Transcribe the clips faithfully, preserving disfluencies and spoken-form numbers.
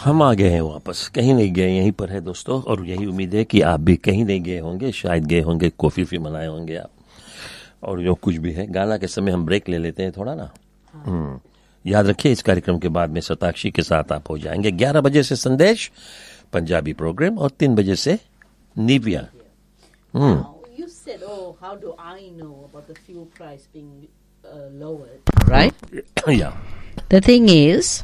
हम आ गए हैं वापस, कहीं नहीं गए, यहीं पर है दोस्तों, और यही उम्मीद है कि आप भी कहीं नहीं गए होंगे, शायद गए होंगे, कॉफी भी बनाए होंगे आप, और जो कुछ भी है। गाना के समय हम ब्रेक ले लेते हैं थोड़ा ना। हाँ। याद रखिए, इस कार्यक्रम के बाद में शताक्षी के साथ आप हो जाएंगे ग्यारह बजे से संदेश पंजाबी प्रोग्राम, और तीन बजे से Nivea. Hmm You said, oh, how do I know about the fuel price being uh, lowered, right? Yeah. The thing is,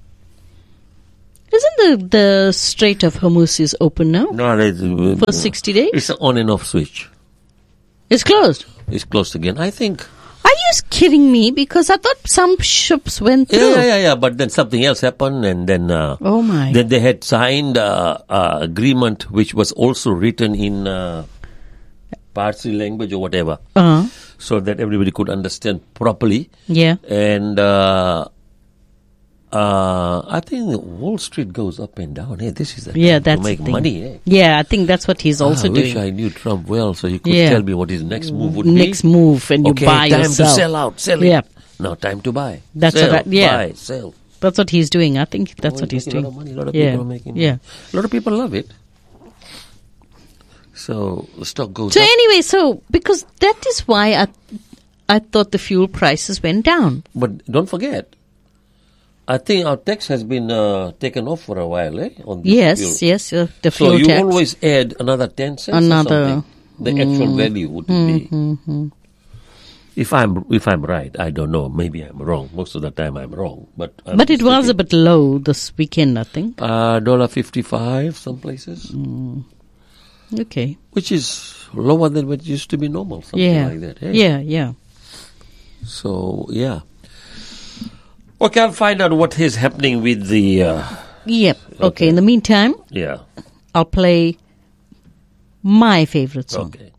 isn't the, the Strait of Hormuz is open now? No, it's, uh, for sixty days? It's an on and off switch. It's closed? It's closed again, I think. Are you kidding me? Because I thought some ships went through. Yeah, yeah, yeah, yeah. But then something else happened, and then uh, oh my! Then they had signed uh, uh, agreement, which was also written in uh, Parsi language or whatever, uh-huh. so that everybody could understand properly. Yeah. And uh, uh, I think Wall Street goes up and down. Hey, this is the yeah, time that's to make the thing. money. Eh? Yeah, I think that's what he's also ah, I doing. wish I knew Trump well, so he could yeah. tell me what his next move would next be. Next move, and you okay, buy time yourself. to sell out, sell yeah. it. No, time to buy. That's sell, what I, yeah. buy, sell. That's what he's doing. I think that's oh, what he's doing. doing. A lot of money. A lot of yeah. people are making money. Yeah. A lot of people love it. So the stock goes so up. So anyway, so because that is why I, I thought the fuel prices went down. But don't forget, I think our tax has been uh, taken off for a while, eh? On this yes, fuel. yes, uh, the fuel tax. So you tax. always add another ten cents another, or something. The mm, actual value would mm, be. Mm-hmm. If I'm if I'm right, I don't know. Maybe I'm wrong. Most of the time I'm wrong. But I'm but it was a bit low this weekend, I think. Uh, dollar fifty-five some places. Mm. Okay. Which is lower than what used to be normal, something yeah. like that. Hey? Yeah, yeah. So, yeah. Okay, I'll find out what is happening with the... Uh, yep. Okay. okay, in the meantime... Yeah. I'll play my favorite song. Okay.